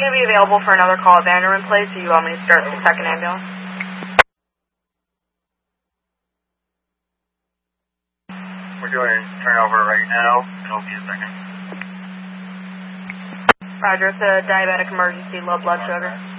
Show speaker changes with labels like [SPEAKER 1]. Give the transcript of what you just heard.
[SPEAKER 1] going to be available for another call at Vanderman Place, or you want me to start the second ambulance?
[SPEAKER 2] We're doing turnover right now. It'll be a second.
[SPEAKER 1] Roger, it's a diabetic emergency, low blood sugar.